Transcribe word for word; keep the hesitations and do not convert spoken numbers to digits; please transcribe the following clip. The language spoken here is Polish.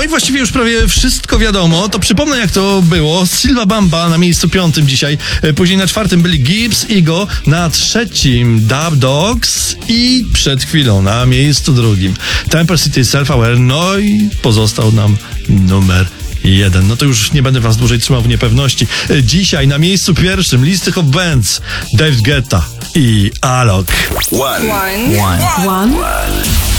No i właściwie już prawie wszystko wiadomo. To przypomnę, jak to było. Silva Bamba na miejscu piątym dzisiaj. Później na czwartym byli Gibbs, Igo. Na trzecim Dub Dogs. I przed chwilą na miejscu drugim Temper City Self-Aware. No i pozostał nam numer jeden. No to już nie będę was dłużej trzymał w niepewności. Dzisiaj na miejscu pierwszym listy Hot Bands David Guetta i Alok. One. One. One. One.